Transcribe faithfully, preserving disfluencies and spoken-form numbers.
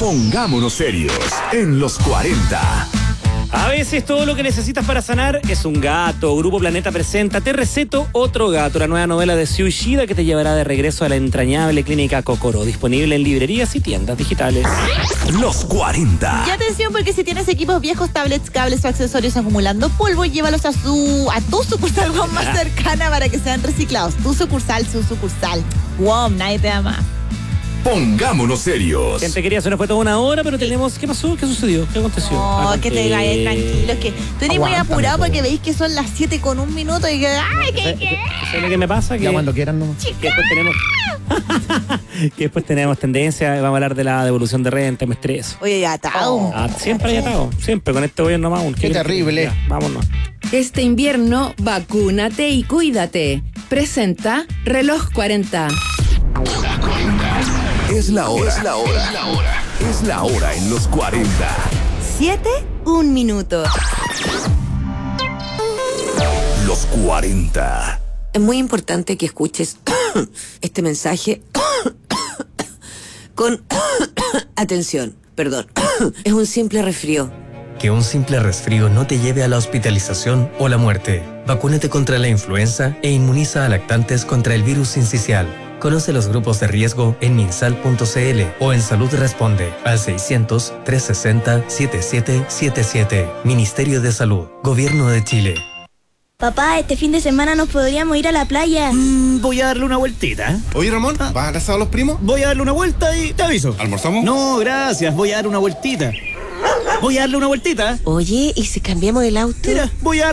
Pongámonos serios en los cuarenta. A veces todo lo que necesitas para sanar es un gato. Grupo Planeta presenta Te receto otro gato, la nueva novela de Shu Ishida que te llevará de regreso a la entrañable clínica Kokoro, disponible en librerías y tiendas digitales. Los cuarenta. Y atención, porque si tienes equipos viejos, tablets, cables o accesorios acumulando polvo, llévalos a su a tu sucursal WOM más cercana para que sean reciclados. Tu sucursal, su sucursal. WOM, nadie te da más. Pongámonos serios. Gente querida, se nos fue toda una hora, pero tenemos... ¿Qué pasó? ¿Qué sucedió? ¿Qué aconteció? No, Ah, que te vayas tranquilo. Es que tú eres muy Aguántame, apurado po. porque veis que son las siete con un minuto y que... ¡Ay, qué, qué! ¿Sabes lo que me pasa? Que, Ya cuando quieran, no. que después tenemos... que después tenemos tendencia, vamos a hablar de la devolución de renta, me estreso. Oye, ya está. Ah, siempre hay atado, siempre, con este gobierno más aún. Qué terrible. Ya, vámonos. Este invierno, vacúnate y cuídate. Presenta Reloj cuarenta. Es la hora. Es la hora. Es la hora. Es la hora en los cuarenta. Siete, un minuto. Los cuarenta. Es muy importante que escuches este mensaje con atención. Perdón. Es un simple resfrío. Que un simple resfrío no te lleve a la hospitalización o la muerte. Vacúnate contra la influenza e inmuniza a lactantes contra el virus sincicial. Conoce los grupos de riesgo en minsal punto c l o en Salud Responde al seiscientos, trescientos sesenta, setenta y siete setenta y siete. Ministerio de Salud, Gobierno de Chile. Papá, este fin de semana nos podríamos ir a la playa. Mm, voy a darle una vueltita. Oye, Ramón, ¿vas a casar a los primos? Voy a darle una vuelta y te aviso. ¿Almorzamos? No, gracias, voy a dar una vueltita. Voy a darle una vueltita. Oye, ¿y si cambiamos el auto? Mira, voy a